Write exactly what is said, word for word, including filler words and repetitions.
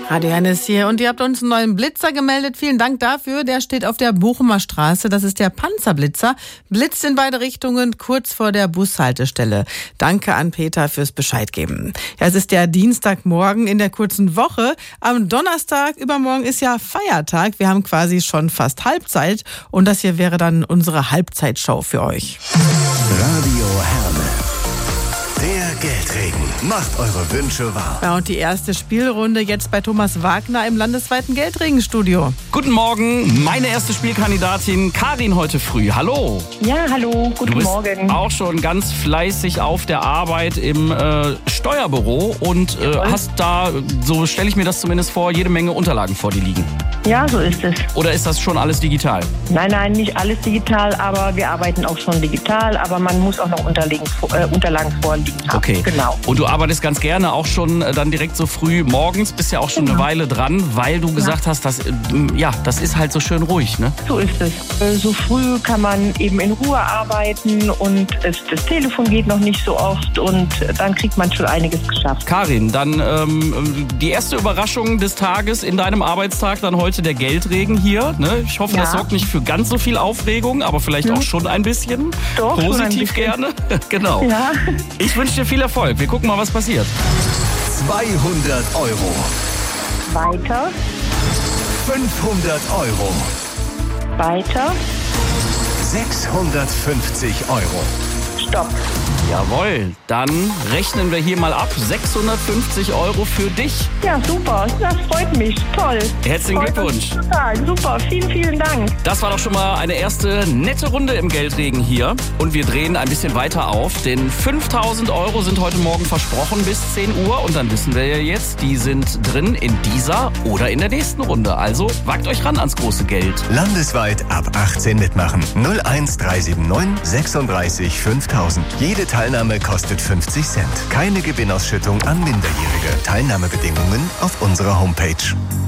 Radio Hennes hier und ihr habt uns einen neuen Blitzer gemeldet. Vielen Dank dafür. Der steht auf der Bochumer Straße. Das ist der Panzerblitzer. Blitzt in beide Richtungen kurz vor der Bushaltestelle. Danke an Peter fürs Bescheid geben. Ja, es ist der Dienstagmorgen in der kurzen Woche. Am Donnerstag übermorgen ist ja Feiertag. Wir haben quasi schon fast Halbzeit und das hier wäre dann unsere Halbzeitshow für euch. Radio Herne. Der Geldregen macht eure Wünsche wahr. Ja, und die erste Spielrunde jetzt bei Thomas Wagner im landesweiten Geldregenstudio. Guten Morgen, meine erste Spielkandidatin Karin heute früh. Hallo. Ja, hallo, guten du bist Morgen. Auch schon ganz fleißig auf der Arbeit im äh, Steuerbüro und äh, hast da, so stelle ich mir das zumindest vor, jede Menge Unterlagen vor dir liegen. Ja, so ist es. Oder ist das schon alles digital? Nein, nein, nicht alles digital, aber wir arbeiten auch schon digital, aber man muss auch noch Unterlagen, äh, Unterlagen vorliegen haben. Okay. Genau. Und du arbeitest ganz gerne auch schon äh, dann direkt so früh morgens, bist ja auch schon Genau. eine Weile dran, weil du gesagt hast, dass, äh, ja, das ist halt so schön ruhig, ne? So ist es. Äh, So früh kann man eben in Ruhe arbeiten und es, das Telefon geht noch nicht so oft und dann kriegt man schon einiges geschafft. Karin, dann ähm, die erste Überraschung des Tages in deinem Arbeitstag, dann heute der Geldregen hier. Ne? Ich hoffe, Ja. das sorgt nicht für ganz so viel Aufregung, aber vielleicht auch schon ein bisschen. Doch, schon ein Positiv bisschen. gerne. Genau. Ja. Ich wünsche dir viel Erfolg. Wir gucken mal, was passiert. zweihundert Euro. Weiter, fünfhundert Euro. weiter, sechshundertfünfzig Euro. stopp. Jawohl, dann rechnen wir hier mal ab. sechshundertfünfzig Euro für dich. Ja, super, das freut mich. Toll. Herzlichen Freut uns Glückwunsch. Total, super, vielen, vielen Dank. Das war doch schon mal eine erste nette Runde im Geldregen hier. Und wir drehen ein bisschen weiter auf, denn fünftausend Euro sind heute Morgen versprochen bis zehn Uhr. Und dann wissen wir ja jetzt, die sind drin in dieser oder in der nächsten Runde. Also wagt euch ran ans große Geld. Landesweit ab achtzehn mitmachen. null eins drei sieben neun sechsunddreißig fünftausend. Jede Teilnahme kostet fünfzig Cent. Keine Gewinnausschüttung an Minderjährige. Teilnahmebedingungen auf unserer Homepage.